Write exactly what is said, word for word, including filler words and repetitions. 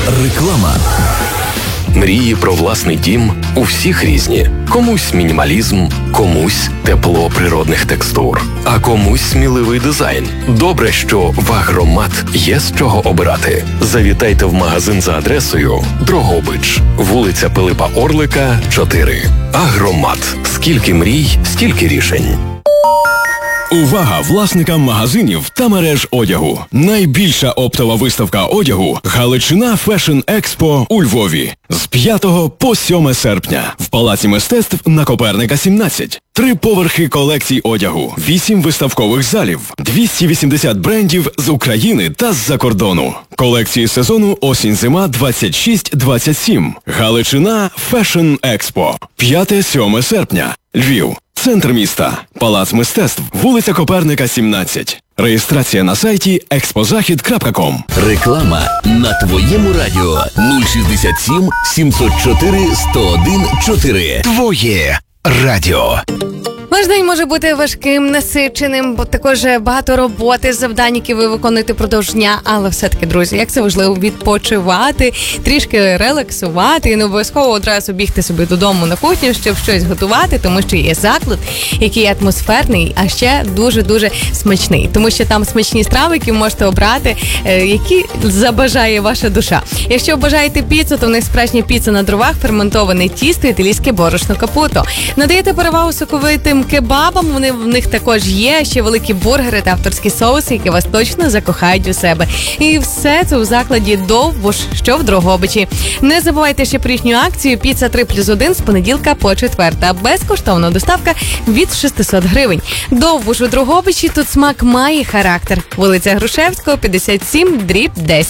Реклама. Мрії про власний дім у всіх різні. Комусь мінімалізм, комусь тепло природних текстур, а комусь сміливий дизайн. Добре, що в Агромат є з чого обирати. Завітайте в магазин за адресою Дрогобич, вулиця Пилипа Орлика, чотири. Агромат. Скільки мрій, стільки рішень. Увага власникам магазинів та мереж одягу. Найбільша оптова виставка одягу «Галичина Фешн Експо» у Львові. З п'ятого по сьоме серпня. В Палаці мистецтв на Коперника, сімнадцять. Три поверхи колекцій одягу. Вісім виставкових залів. двісті вісімдесят брендів з України та з-за кордону. Колекції сезону осінь-зима двадцять шість двадцять сім. Галичина Фешн Експо. п'яте-сьоме серпня. Львів. Центр міста. Палац мистецтв. Вулиця Коперника, сімнадцять. Реєстрація на сайті експозахід крапка ком. Реклама на твоєму радіо. нуль шістдесят сім сімсот чотири сто один чотири. Твоє радіо. Ваш день може бути важким, насиченим, бо також багато роботи, завдань, які ви виконуєте продовж дня. Але все-таки, друзі, як це важливо відпочивати, трішки релаксувати і не обов'язково одразу бігти собі додому на кухню, щоб щось готувати, тому що є заклад, який атмосферний, а ще дуже-дуже смачний. Тому що там смачні страви, які можете обрати, які забажає ваша душа. Якщо бажаєте піцу, то в них справжня піца на дровах, ферментоване тісто, італійське борошно капуто. Надаєте перевагу соковитим кебабам, вони в них також є, ще великі бургери та авторські соуси, які вас точно закохають у себе. І все це у закладі Довбуш, що в Дрогобичі. Не забувайте ще про їхню акцію «Піца три плюс один» з понеділка по четвер. Безкоштовна доставка від шістсот гривень. Довбуш у Дрогобичі, тут смак має характер. Вулиця Грушевського, п'ятдесят сім, дріб десять.